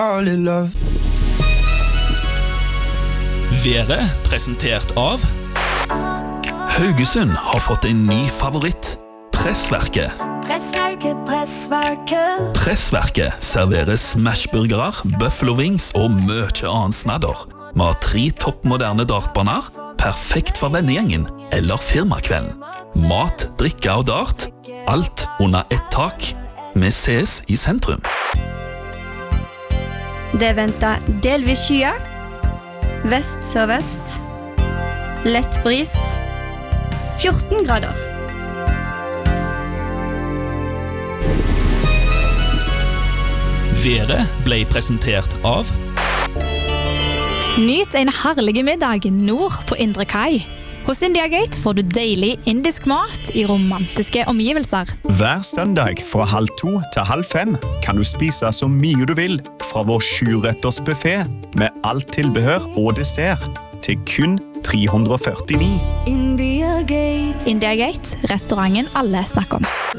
all in love. Været presentert av Haugesund har fått en ny favoritt, Pressverket. Pressverket serverer smashburgere, buffalo wings og mye annen snadder. Vi har 3 toppmoderne dartbaner, perfekt for vennegjengen eller firmakvelden. Mat, drikke og dart, alt under ett tak. Vi ses i sentrum. Det venter delvis skyer, vest-sørvest, lett bris, 14 grader. Været ble presentert av Nyt en herlig middag nord på Indre Kai. Hos India Gate får du deilig indisk mat i romantiske omgivelser. Hver søndag fra 12:30 til 17:30 kan du spise så mye du vil fra vår 7-retters buffet med alt tilbehør og dessert til kun 349. India Gate, restauranten alle snakker om.